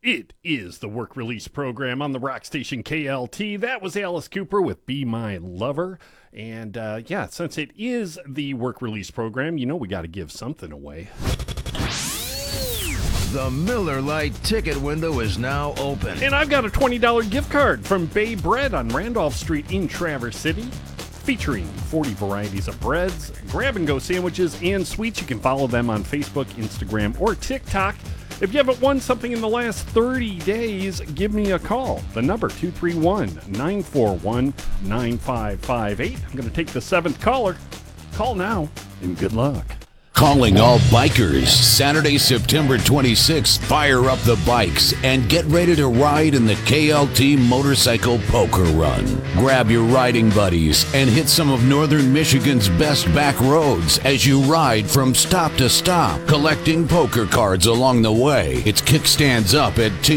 It is the work release program on the rock station KLT. That was Alice Cooper with Be My Lover. And since it is the work release program, you know we got to give something away. The Miller Lite ticket window is now open. And I've got a $20 gift card from Bay Bread on Randolph Street in Traverse City, featuring 40 varieties of breads, grab-and-go sandwiches, and sweets. You can follow them on Facebook, Instagram, or TikTok. If you haven't won something in the last 30 days, give me a call. The number, 231-941-9558. I'm going to take the 7th caller. Call now, and good luck. Calling all bikers, Saturday, September 26th, fire up the bikes and get ready to ride in the KLT Motorcycle Poker Run. Grab your riding buddies and hit some of Northern Michigan's best back roads as you ride from stop to stop, collecting poker cards along the way. It's kickstands up at